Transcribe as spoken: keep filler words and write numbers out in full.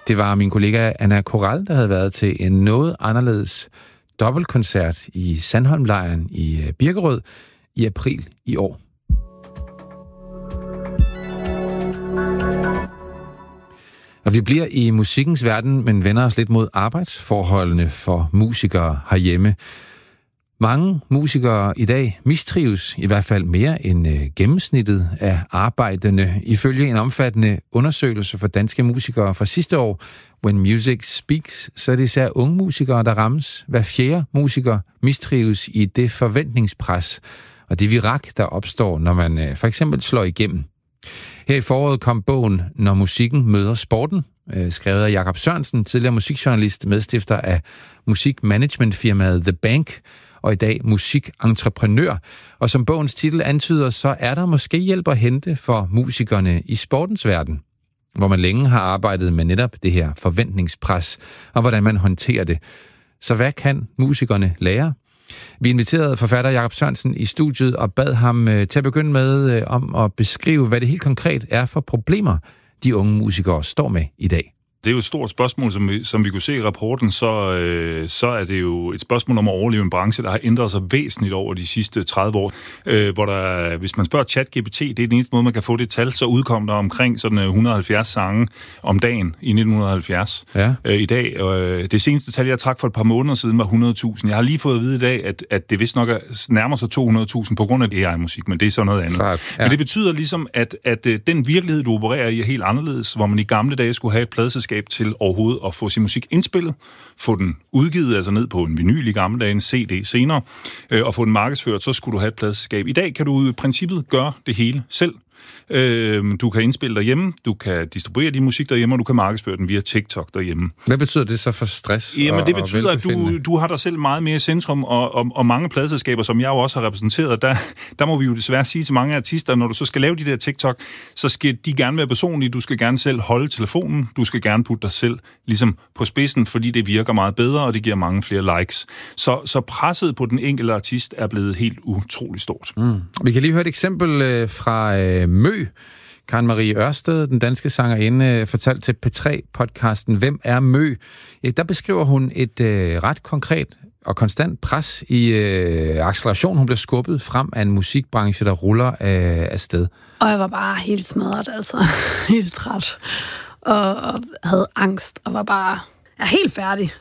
Det var min kollega Anna Koral, der havde været til en noget anderledes dobbeltkoncert i Sandholmlejren i Birkerød i april i år. Og vi bliver i musikkens verden, men vender os lidt mod arbejdsforholdene for musikere herhjemme. Mange musikere i dag mistrives, i hvert fald mere end øh, gennemsnittet af arbejdende. Ifølge en omfattende undersøgelse for danske musikere fra sidste år, When Music Speaks, så er det især unge musikere, der rammes. Hver fjerde musiker mistrives i det forventningspres og det virak, der opstår, når man øh, for eksempel slår igennem. Her i foråret kom bogen Når musikken møder sporten, øh, skrevet af Jakob Sørensen, tidligere musikjournalist, medstifter af musikmanagementfirmaet The Bank, og i dag musikentreprenør. Og som bogens titel antyder, så er der måske hjælp at hente for musikerne i sportens verden, hvor man længe har arbejdet med netop det her forventningspres, og hvordan man håndterer det. Så hvad kan musikerne lære? Vi inviterede forfatter Jakob Sørensen i studiet og bad ham til at begynde med om at beskrive, hvad det helt konkret er for problemer, de unge musikere står med i dag. Det er jo et stort spørgsmål, som vi, som vi kunne se i rapporten, så, øh, så er det jo et spørgsmål om at overleve en branche, der har ændret sig væsentligt over de sidste tredive år. Øh, hvor der, hvis man spørger ChatGPT, det er den eneste måde, man kan få det tal, så udkom der omkring sådan et hundrede og halvfjerds sange om dagen i nitten halvfjerds. Ja. Øh, I dag, øh, det seneste tal, jeg trak for et par måneder siden, var hundrede tusind. Jeg har lige fået at vide i dag, at, at det vist nok er nærmer sig to hundrede tusind på grund af A I-musik, men det er så noget andet. Klart, ja. Men det betyder ligesom, at, at, at den virkelighed, du opererer i, er helt anderledes, hvor man i gamle dage skulle have et pladeselskab til overhovedet at få sin musik indspillet, få den udgivet, altså ned på en vinyl i gamle dage, en C D senere, øh, og få den markedsført, så skulle du have et pladeselskab. I dag kan du i princippet gøre det hele selv. Øh, du kan indspille derhjemme, du kan distribuere din musik derhjemme, og du kan markedsføre den via TikTok derhjemme. Hvad betyder det så for stress? Jamen og, det betyder, at du, du har dig selv meget mere i centrum, og, og, og mange pladeselskaber, som jeg jo også har repræsenteret, der, der må vi jo desværre sige til mange artister, når du så skal lave de der TikTok, så skal de gerne være personlige, du skal gerne selv holde telefonen, du skal gerne putte dig selv ligesom på spidsen, fordi det virker meget bedre, og det giver mange flere likes. Så, så presset på den enkelte artist er blevet helt utrolig stort. Mm. Vi kan lige høre et eksempel øh, fra øh, Mø. Karen Marie Ørsted, den danske sangerinde, fortalte til P tre-podcasten Hvem er Mø? Der beskriver hun et øh, ret konkret og konstant pres i øh, acceleration. Hun blev skubbet frem af en musikbranche, der ruller øh, afsted. Og jeg var bare helt smadret, altså. Helt træt. Og, og havde angst, og var bare... Jeg er helt færdig.